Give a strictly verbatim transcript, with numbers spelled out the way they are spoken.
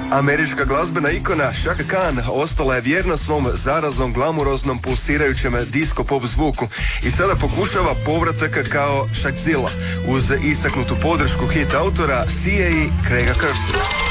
Američka glazbena ikona Chaka Khan ostala je vjerna svom zaraznom, glamuroznom, pulsirajućem disco pop zvuku i sada pokušava povratak kao Shakzilla uz istaknutu podršku hit autora C A Craiga Kirstena.